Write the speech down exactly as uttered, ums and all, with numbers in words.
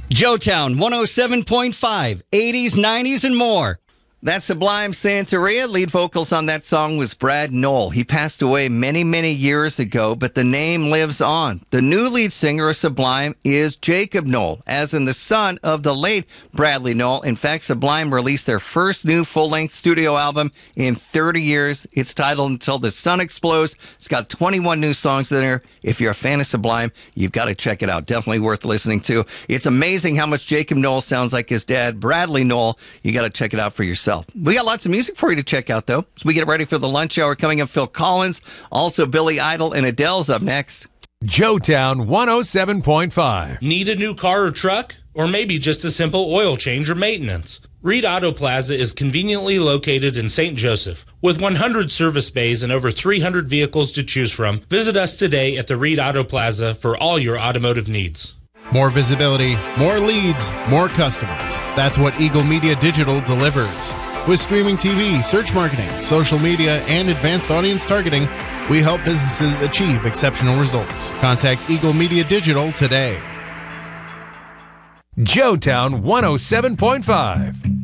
Joetown one oh seven point five, eighties, nineties, and more. That's Sublime Santeria. Lead vocals on that song was Brad Knoll. He passed away many, many years ago, but the name lives on. The new lead singer of Sublime is Jacob Knoll, as in the son of the late Bradley Knoll. In fact, Sublime released their first new full-length studio album in thirty years. It's titled Until the Sun Explodes. It's got twenty-one new songs in there. If you're a fan of Sublime, you've got to check it out. Definitely worth listening to. It's amazing how much Jacob Knoll sounds like his dad, Bradley Knoll. You got to check it out for yourself. We got lots of music for you to check out, though, as we get ready for the lunch hour. Coming up, Phil Collins, also Billy Idol, and Adele's up next. Joetown one oh seven point five. Need a new car or truck? Or maybe just a simple oil change or maintenance? Reed Auto Plaza is conveniently located in Saint Joseph. With one hundred service bays and over three hundred vehicles to choose from, visit us today at the Reed Auto Plaza for all your automotive needs. More visibility, more leads, more customers. That's what Eagle Media Digital delivers. With streaming T V, search marketing, social media, and advanced audience targeting, we help businesses achieve exceptional results. Contact Eagle Media Digital today. Joetown one oh seven point five.